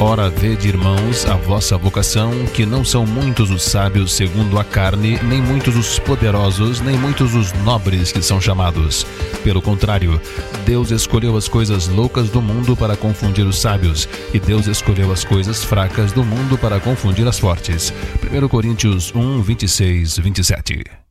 Ora, vede, irmãos, a vossa vocação, que não são muitos os sábios segundo a carne, nem muitos os poderosos, nem muitos os nobres que são chamados. Pelo contrário, Deus escolheu as coisas loucas do mundo para confundir os sábios, e Deus escolheu as coisas fracas do mundo para confundir as fortes. 1 Coríntios 1, 26, 27.